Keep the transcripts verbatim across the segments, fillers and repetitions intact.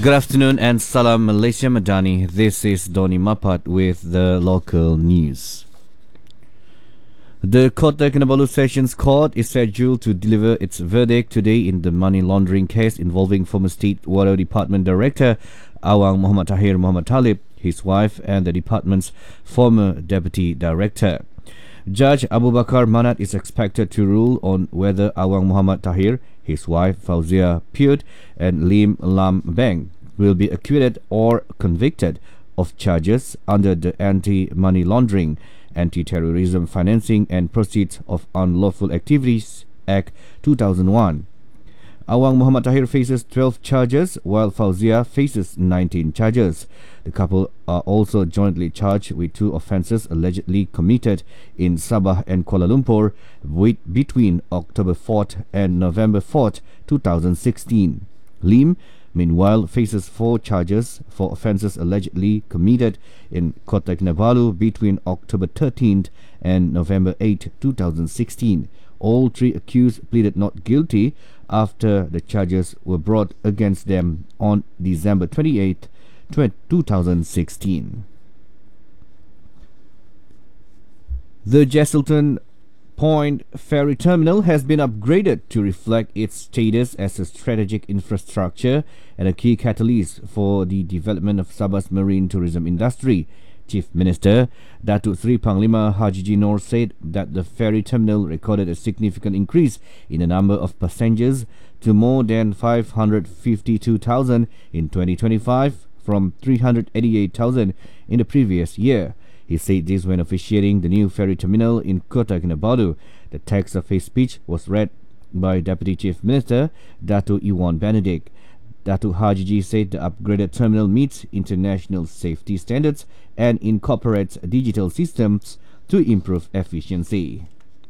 Good afternoon and Salam Malaysia Madani. This is Doni Mapat with the local news. The Kota Kinabalu Sessions Court is scheduled to deliver its verdict today in the money laundering case involving former State Water Department Director Awang Muhammad Tahir Muhammad Talib, his wife and the department's former Deputy Director. Judge Abu Bakar Manat is expected to rule on whether Awang Muhammad Tahir, his wife Fauzia Pute and Lim Lam Beng will be acquitted or convicted of charges under the Anti-Money Laundering, Anti-Terrorism Financing and Proceeds of Unlawful Activities Act two thousand one. Awang Muhammad Tahir faces twelve charges while Fauzia faces nineteen charges. The couple are also jointly charged with two offences allegedly committed in Sabah and Kuala Lumpur with between October fourth and November fourth, two thousand sixteen. Lim, meanwhile, faces four charges for offences allegedly committed in Kota Kinabalu between October thirteenth and November eighth, two thousand sixteen. All three accused pleaded not guilty after the charges were brought against them on December twenty-eighth, two thousand sixteen. The Jesselton Point Ferry Terminal has been upgraded to reflect its status as a strategic infrastructure and a key catalyst for the development of Sabah's marine tourism industry. Chief Minister Datuk Seri Panglima Haji Noor said that the ferry terminal recorded a significant increase in the number of passengers to more than five hundred fifty-two thousand in twenty twenty-five from three hundred eighty-eight thousand in the previous year. He said this when officiating the new ferry terminal in Kota Kinabalu. The text of his speech was read by Deputy Chief Minister Datuk Iwan Benedict. Datuk Haji said the upgraded terminal meets international safety standards and incorporates digital systems to improve efficiency.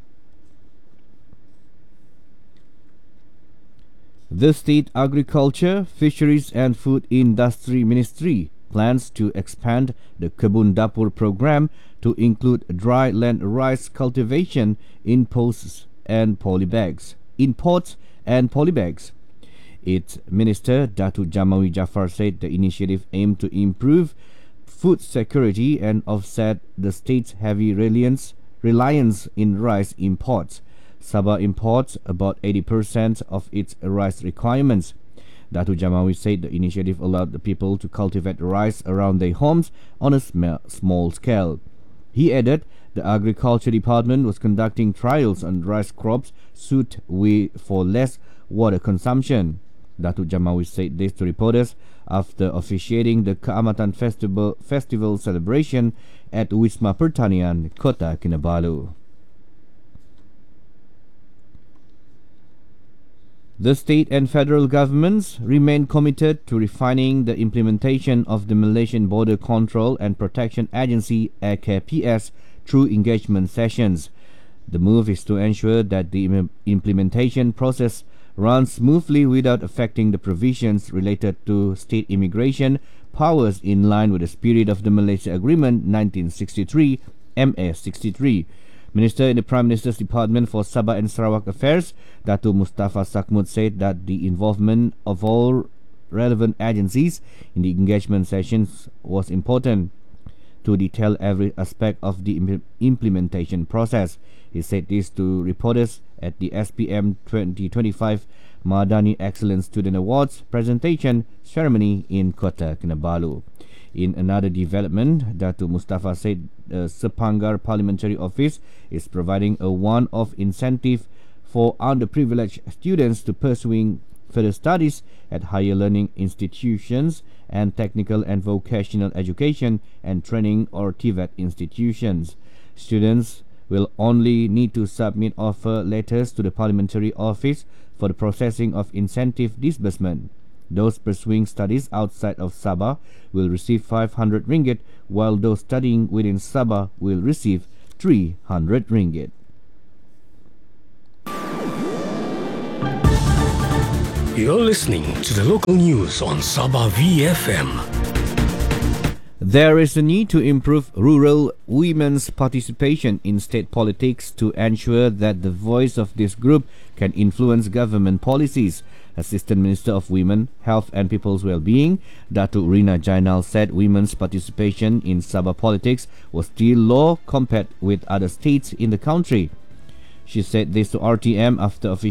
The State Agriculture, Fisheries and Food Industry Ministry plans to expand the Kebun Dapur program to include dry land rice cultivation in posts and polybags, in pots and polybags. Its Minister Datuk Jamawi Jaafar said the initiative aimed to improve food security and offset the state's heavy reliance, reliance in rice imports. Sabah imports about eighty percent of its rice requirements. Datuk Jamawi said the initiative allowed the people to cultivate rice around their homes on a sm- small scale. He added the Agriculture Department was conducting trials on rice crops suited for less water consumption. Datuk Jamawi said this to reporters after officiating the Keamatan Festival, Festival celebration at Wisma Pertanian, Kota Kinabalu. The state and federal governments remain committed to refining the implementation of the Malaysian Border Control and Protection Agency A C A P S through engagement sessions. The move is to ensure that the im- implementation process runs smoothly without affecting the provisions related to state immigration powers in line with the spirit of the Malaysia Agreement nineteen sixty-three M A sixty-three. Minister in the Prime Minister's Department for Sabah and Sarawak Affairs, Datuk Mustafa Sakmut, said that the involvement of all relevant agencies in the engagement sessions was important to detail every aspect of the im- implementation process. He said this to reporters at the S P M twenty twenty-five Madani Excellence Student Awards presentation ceremony in Kota Kinabalu. In another development, Datuk Mustafa said the Sepanggar Parliamentary Office is providing a one-off incentive for underprivileged students to pursuing further studies at higher learning institutions and technical and vocational education and training or T V E T institutions. Students will only need to submit offer letters to the Parliamentary Office for the processing of incentive disbursement. Those pursuing studies outside of Sabah will receive five hundred ringgit, while those studying within Sabah will receive three hundred ringgit. You're listening to the local news on Sabah V F M. There is a need to improve rural women's participation in state politics to ensure that the voice of this group can influence government policies. Assistant Minister of Women, Health and People's Well-being, Datuk Rina Jainal, said women's participation in Sabah politics was still low compared with other states in the country. She said this to R T M after official